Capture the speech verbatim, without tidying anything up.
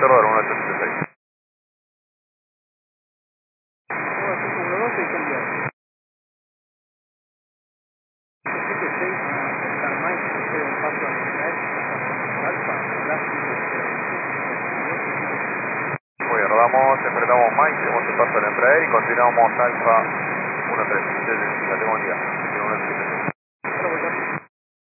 Cerro uno ocho siete seis. uno doce y cambiar. siete seis está Mike, que un paso a Israel, Alfa, Plástico, Muy bien, rodamos, enfrentamos Mike, tenemos el paso al Embraer y continuamos Alfa uno tres. Ya tengo un día.